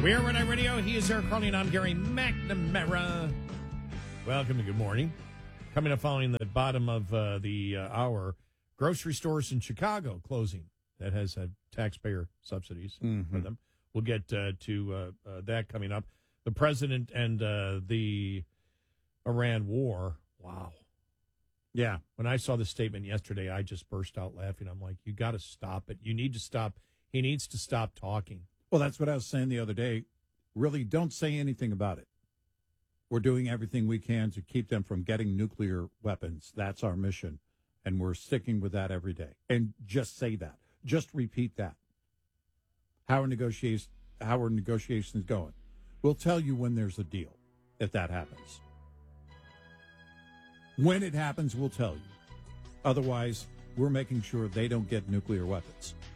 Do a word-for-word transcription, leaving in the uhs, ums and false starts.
We are Red Eye Radio. He is Eric Carly, and I'm Gary McNamara. Welcome to Good Morning. Coming up following the bottom of uh, the uh, hour, grocery stores in Chicago closing. That has had taxpayer subsidies Mm-hmm. for them. We'll get uh, to uh, uh, that coming up. The president and uh, the Iran war. Wow. Yeah. When I saw the statement yesterday, I just burst out laughing. I'm like, you got to stop it. You need to stop. He needs to stop talking. Well, that's what I was saying the other day. Really, don't say anything about it. We're doing everything we can to keep them from getting nuclear weapons. That's our mission. And we're sticking with that every day. And just say that. Just repeat that. How are negotiations, how are negotiations going? We'll tell you when there's a deal, if that happens. When it happens, we'll tell you. Otherwise, we're making sure they don't get nuclear weapons.